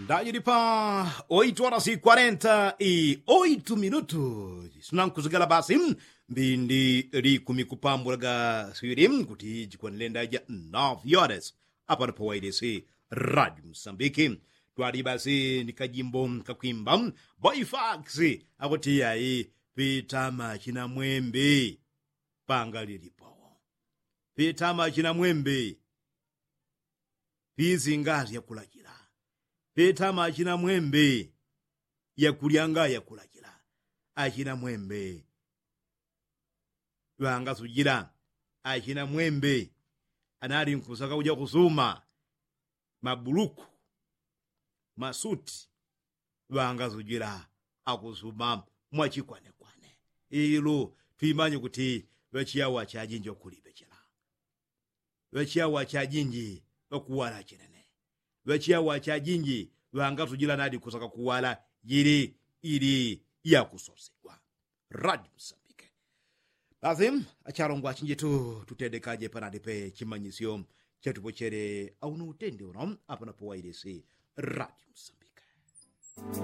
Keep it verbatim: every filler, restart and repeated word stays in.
Daí pa oito horas e quarenta e oito minutos. Sunankuzigala basi mbindi rikumi kupambulaga sirim kuti jikwanilenda ya nove horas apa po Y D C Radio Msambiki. Twali basi nikajimbo kakwimba Boyfax akuti yayi pitama china mwembe panga lilipo. Pitama china mwembe pizi ngazi ya kulajira. Petama achina mwembe ya kulianga ya kulajira. Achina mwembe wanga sujira. Achina mwembe anali nkusaka uja kusuma mabuluku masuti wanga sujira akusuma mwachikwane kwane. Ilo tuimanyi kuti wachiyawa chajinji okulibe chila. Wachiyawa chajinji okuwala chinene. Wachiyawa chajinji wanga sujira nadi kusaka kuwala yiri iri ya kusosewa. Radio Msambike. Lazim acharongwa chinjitu tutedekaje panadipe chimanyisio chetu pochere au utende unom apana po Y D C Radio Msambike.